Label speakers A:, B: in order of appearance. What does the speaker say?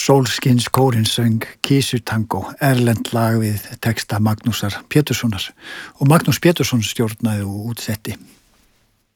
A: Sólskins kórinn söng Kísutango, erlend lag við texta Magnúsar Péturssonar og Magnús Pétursson stjórnaði og útsetti.